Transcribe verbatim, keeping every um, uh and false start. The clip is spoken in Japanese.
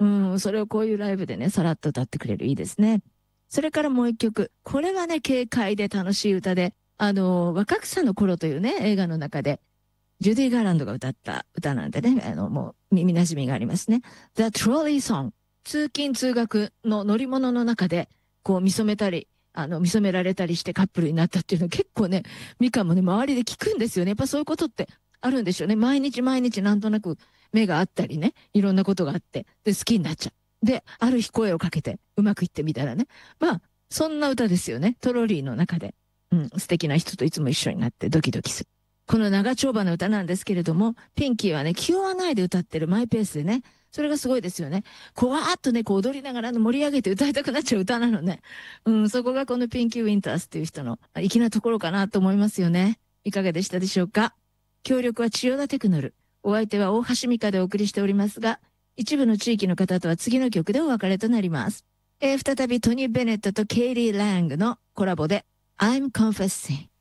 うん、それをこういうライブでね、さらっと歌ってくれる。いいですね。それからもう一曲。これはね、軽快で楽しい歌で、あの、若草の頃というね、映画の中で、ジュディ・ガーランドが歌った歌なんでね、あの、もう耳馴染みがありますね。The Trolley Song。通勤通学の乗り物の中で、こう見初めたり、あの、見初められたりしてカップルになったっていうの結構ね、ミカもね、周りで聞くんですよね。やっぱそういうことってあるんでしょうね。毎日毎日なんとなく目があったりね、いろんなことがあって、で、好きになっちゃう。で、ある日声をかけてうまくいってみたらね。まあ、そんな歌ですよね。トロリーの中で。うん、素敵な人といつも一緒になってドキドキする。この長丁場の歌なんですけれども、ピンキーはね、気負わないで歌ってるマイペースでね、それがすごいですよね。こうわーっとね、こう踊りながら盛り上げて歌いたくなっちゃう歌なのね。うん、そこがこのピンキー・ウィンタースっていう人の粋なところかなと思いますよね。いかがでしたでしょうか。協力は千代田テクノル。お相手は大橋美香でお送りしておりますが、一部の地域の方とは次の曲でお別れとなります。えー、再びトニー・ベネットとケイリー・ラングのコラボで I'm Confessing。